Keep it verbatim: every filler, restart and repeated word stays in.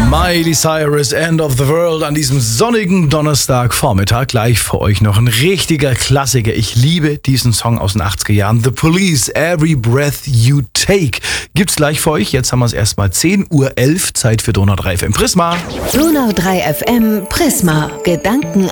Miley Cyrus, End of the World an diesem sonnigen Donnerstagvormittag. Gleich für euch noch ein richtiger Klassiker. Ich liebe diesen Song aus den achtziger Jahren. The Police, Every Breath You Take. Gibt's gleich für euch. Jetzt haben wir es erstmal zehn Uhr elf. Zeit für Donau drei F M Prisma. Donau drei F M Prisma. Gedanken